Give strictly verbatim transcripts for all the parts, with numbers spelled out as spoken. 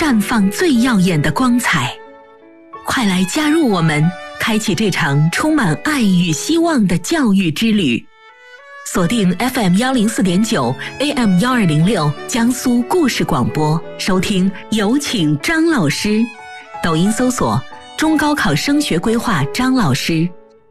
绽放最耀眼的光彩。快来加入我们，开启这场充满爱与希望的教育之旅。锁定 F M 一零四点九 A M 一二零六江苏故事广播，收听有请张老师。抖音搜索中高考升学规划张老师。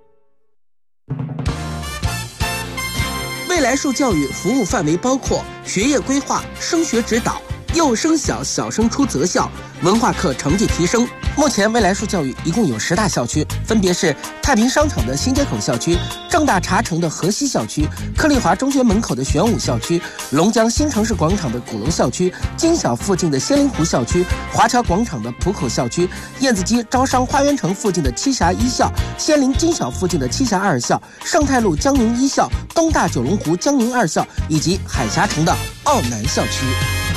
未来树教育服务范围包括学业规划、升学指导、幼升小、小升初择校、文化课成绩提升。目前未来树教育一共有十大校区，分别是太平商场的新街口校区、正大茶城的河西校区、克利华中学门口的玄武校区、龙江新城市广场的鼓楼校区、金小附近的仙灵湖校区、华侨广场的浦口校区、燕子矶招商花园城附近的栖霞一校、仙林金小附近的栖霞二校、盛泰路江宁一校、东大九龙湖江宁二校以及海峡城的奥南校区。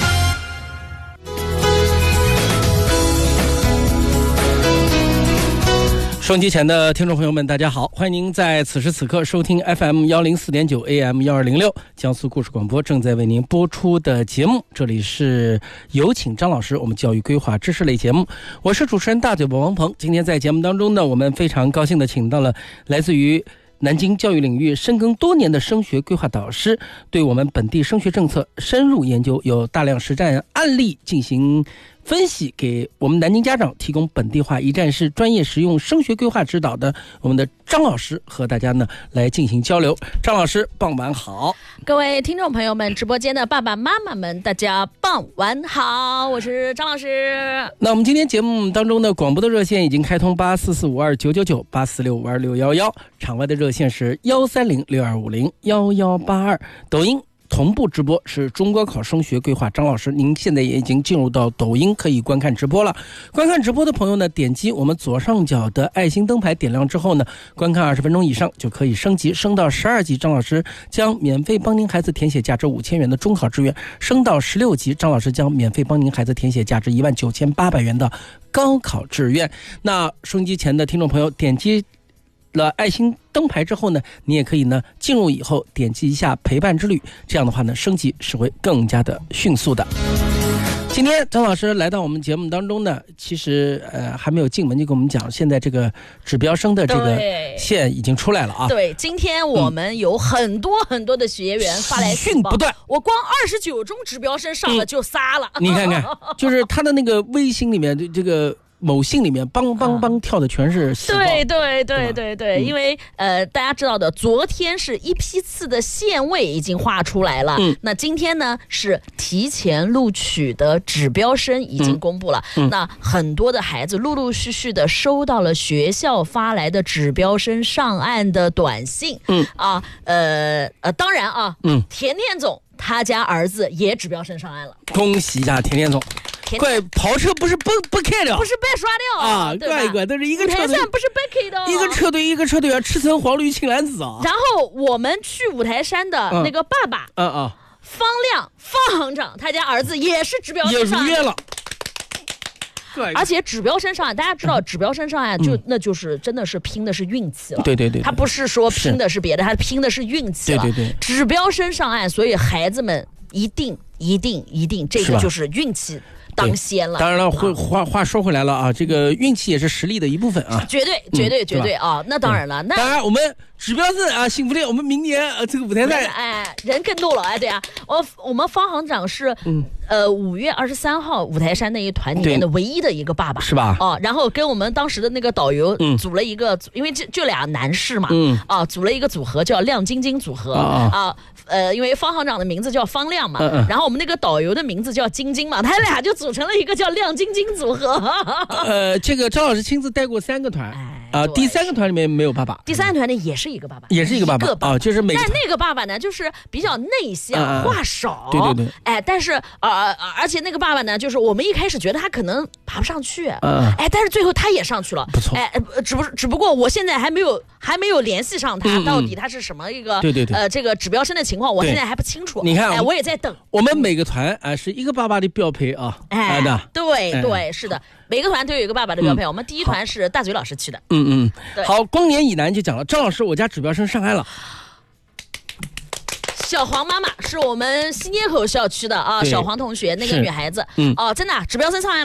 收音机前的听众朋友们，大家好，欢迎您在此时此刻收听 F M 一零四点九 A M 一二零六江苏故事广播正在为您播出的节目，这里是有请张老师，我们教育规划知识类节目，我是主持人大嘴巴王鹏。今天在节目当中呢，我们非常高兴的请到了来自于南京教育领域深耕多年的升学规划导师，对我们本地升学政策深入研究，有大量实战案例进行分析，给我们南京家长提供本地化一站式专业实用升学规划指导的我们的张老师和大家呢来进行交流。张老师，傍晚好。 各位听众朋友们，直播间的爸爸妈妈们，大家傍晚好，我是张老师。 那我们今天节目当中的广播的热线已经开通八四四五二九九九、八四六五二六一一，场外的热线是幺三零六二五零幺幺八二，抖音同步直播是中高考升学规划张老师，您现在也已经进入到抖音可以观看直播了。观看直播的朋友呢，点击我们左上角的爱心灯牌点亮之后呢，观看二十分钟以上就可以升级，升到十二级，张老师将免费帮您孩子填写价值五千元的中考志愿，升到十六级，张老师将免费帮您孩子填写价值一万九千八百元的高考志愿。那收音机前的听众朋友，点击了爱心灯牌之后呢，你也可以呢进入以后点击一下陪伴之旅，这样的话呢升级是会更加的迅速的。今天张老师来到我们节目当中呢，其实呃还没有进门就跟我们讲，现在这个指标生的这个线已经出来了啊。 对，今天我们有很多很多的学员发来讯不断， 我光二十九中指标生上了就仨了。 嗯、你看看，就是他的那个微信里面这个。某信里面梆梆梆跳的全是喜报、 嗯、对对对对对、嗯、因为呃大家知道的，昨天是一批次的线位已经画出来了、嗯、那今天呢是提前录取的指标生已经公布了、嗯嗯、那很多的孩子陆陆续续的收到了学校发来的指标生上岸的短信。嗯啊呃呃当然啊嗯甜甜总他家儿子也指标生上岸了， 恭喜一下甜甜总。怪跑车不是不不开了， 不是被刷掉啊！怪一怪，但是一个车队不是被开的、哦， 一个车队一个车队要赤橙黄绿青蓝紫啊。 然后我们去五台山的那个爸爸， 嗯嗯， 方亮方行长，他家儿子也是指标生上也如约了。 而且指标生上岸，大家知道指标生上岸就、嗯、那就是真的是拼的是运气了。 对对 对, 对， 他不是说拼的是别的，他拼的是运气了。 对对对， 指标生上岸，所以孩子们一定一定一定，这个就是运气当先了。 当然了，话话说回来了啊，这个运气也是实力的一部分啊， 绝对绝对绝对啊、嗯！那当然了，那当然我们指标是啊，幸福链，我们明年呃这个舞台赛， 哎，人更多了，哎，对啊，我我们方行长是嗯。呃，五月二十三号五台山那一团里面的唯一的一个爸爸， 是吧？ 哦，然后跟我们当时的那个导游组了一个，嗯、因为这就俩男士嘛，嗯，啊，组了一个组合叫亮晶晶组合啊，啊，呃，因为方行长的名字叫方亮嘛，嗯、然后我们那个导游的名字叫晶晶嘛，他俩就组成了一个叫亮晶晶组合。 呃，这个张老师亲自带过三个团。哎啊，第三个团里面没有爸爸， 第三个团里也是一个爸爸， 也是一个爸爸啊、哦，就是每但那个爸爸呢，就是比较内向，啊、话少， 对对对， 哎，但是呃，而且那个爸爸呢，就是我们一开始觉得他可能爬不上去，啊、哎，但是最后他也上去了， 不错， 哎，只不只不过我现在还没有还没有联系上他，嗯、到底他是什么一个对对对， 呃，这个指标生的情况，我现在还不清楚。 你看， 哎，我也在等。 我们每个团啊、呃、是一个爸爸的标配啊， 哎， 的， 对、 哎、 对，是的。每个团都有一个爸爸的标配、嗯、我们第一团是大嘴老师去的。 嗯嗯，好，光年以南就讲了，张老师，我家指标生上岸了。 小黄妈妈是我们新街口校区的啊，小黄同学那个女孩子，嗯，哦、啊，真的指标生上岸了。